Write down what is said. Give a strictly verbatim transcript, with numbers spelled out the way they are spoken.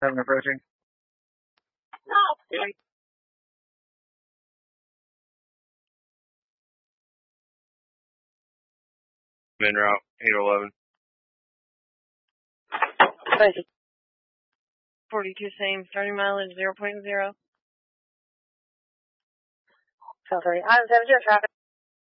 seven approaching. Oh, Min route, eight eleven. forty-two same, starting mileage zero point zero. So sorry, I'm seven zero traffic.